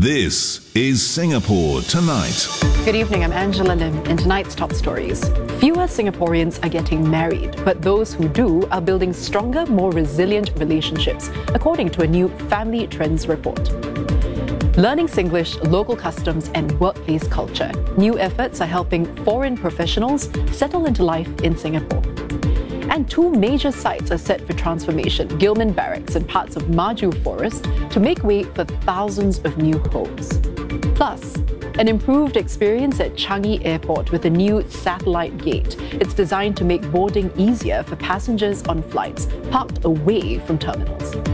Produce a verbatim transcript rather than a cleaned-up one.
This is Singapore Tonight. Good evening, I'm Angela Lim. In tonight's top stories, fewer Singaporeans are getting married, but those who do are building stronger, more resilient relationships, according to a new Family Trends report. Learning Singlish, local customs and workplace culture. New efforts are helping foreign professionals settle into life in Singapore. And two major sites are set for transformation, Gillman Barracks and parts of Maju Forest, to make way for thousands of new homes. Plus, an improved experience at Changi Airport with a new satellite gate. It's designed to make boarding easier for passengers on flights parked away from terminals.